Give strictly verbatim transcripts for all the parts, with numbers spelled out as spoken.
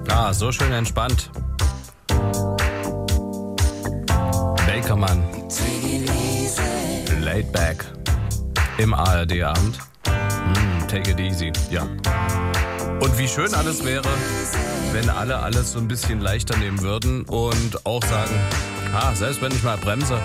Ah, so schön entspannt. Bakermann. Laid back. Im A R D-Abend. Mm, take it easy. Ja. Und wie schön alles wäre, wenn alle alles so ein bisschen leichter nehmen würden und auch sagen, ah, selbst wenn ich mal bremse,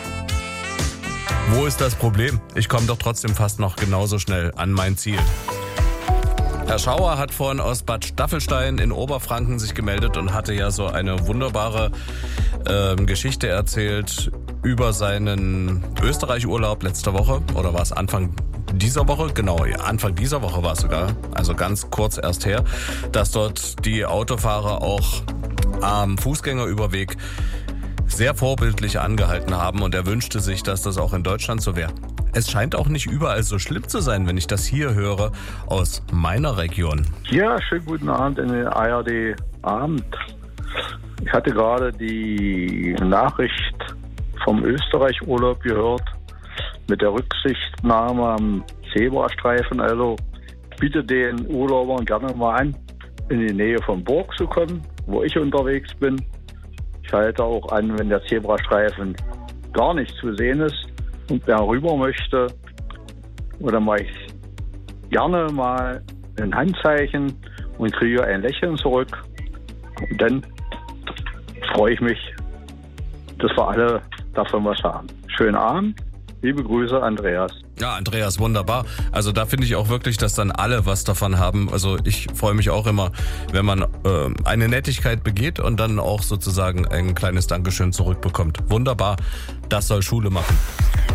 wo ist das Problem? Ich komme doch trotzdem fast noch genauso schnell an mein Ziel. Herr Schauer hat vorhin aus Bad Staffelstein in Oberfranken sich gemeldet und hatte ja so eine wunderbare äh, Geschichte erzählt über seinen Österreich-Urlaub letzte Woche. Oder war es Anfang dieser Woche? Genau, Anfang dieser Woche war es sogar, also ganz kurz erst her, dass dort die Autofahrer auch am Fußgängerüberweg sehr vorbildlich angehalten haben und er wünschte sich, dass das auch in Deutschland so wäre. Es scheint auch nicht überall so schlimm zu sein, wenn ich das hier höre aus meiner Region. Ja, schönen guten Abend in den A R D-Abend. Ich hatte gerade die Nachricht vom Österreich-Urlaub gehört mit der Rücksichtnahme am Zebrastreifen. Also biete den Urlaubern gerne mal an, in die Nähe von Burg zu kommen, wo ich unterwegs bin. Ich halte auch an, wenn der Zebrastreifen gar nicht zu sehen ist und wer rüber möchte, oder mache ich gerne mal ein Handzeichen und kriege ein Lächeln zurück. Und dann freue ich mich, dass wir alle davon was haben. Schönen Abend, liebe Grüße, Andreas. Ja, Andreas, wunderbar. Also da finde ich auch wirklich, dass dann alle was davon haben. Also ich freue mich auch immer, wenn man äh, eine Nettigkeit begeht und dann auch sozusagen ein kleines Dankeschön zurückbekommt. Wunderbar, das soll Schule machen.